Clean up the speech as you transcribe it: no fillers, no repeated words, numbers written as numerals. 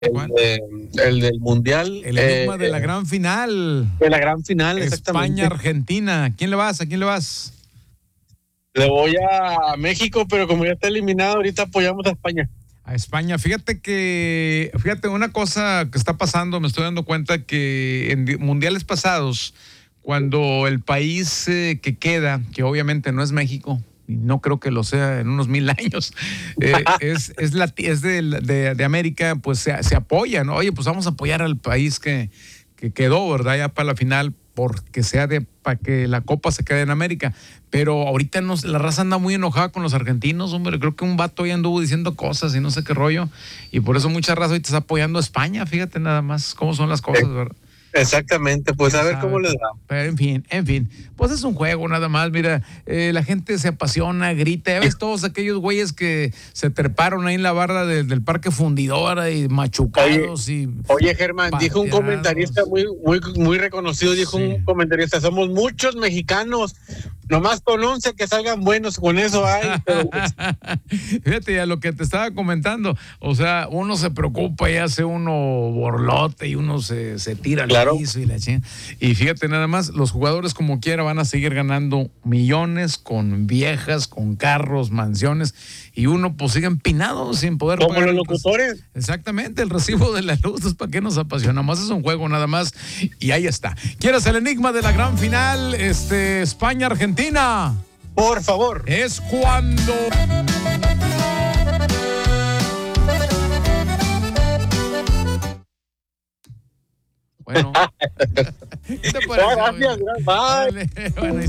¿Cuál? El del Mundial. El enigma de la gran final. De la gran final, exactamente. España-Argentina. ¿Quién le vas? ¿A quién le vas? Le voy a México, pero como ya está eliminado, ahorita apoyamos a España. A España. Fíjate, una cosa que está pasando, me estoy dando cuenta que en mundiales pasados, cuando el país que queda, que obviamente no es México, y no creo que lo sea en unos 1000 años, es de América, pues se apoya, ¿no? Oye, pues vamos a apoyar al país que quedó, ¿verdad? Ya para la final, porque para que la Copa se quede en América. Pero ahorita la raza anda muy enojada con los argentinos, hombre. Creo que un vato ya anduvo diciendo cosas y no sé qué rollo. Y por eso mucha raza ahorita está apoyando a España. Fíjate nada más cómo son las cosas, ¿verdad? Exactamente, pues a ver cómo les da. Pero en fin, pues es un juego nada más, mira, la gente se apasiona, grita, ya ves todos aquellos güeyes que se treparon ahí en la barra del Parque Fundidora y machucados. Oye, Germán, dijo un comentarista muy reconocido, dijo un comentarista, somos muchos mexicanos, nomás con 11 que salgan buenos, con eso hay. Pero... Fíjate, a lo que te estaba comentando, o sea, uno se preocupa y hace uno borlote y uno se tira al piso y la chingada. Y fíjate nada más, los jugadores como quiera van a seguir ganando millones con viejas, con carros, mansiones, y uno pues sigue empinado sin poder como pagar, los locutores. Exactamente, el recibo de la luz, pues, ¿para qué nos apasionamos? Es un juego nada más y ahí está. ¿Quieres el enigma de la gran final? España-Argentina. Por favor. Es cuando... Bueno. ¿Qué te parece? Gracias, bye. Bueno,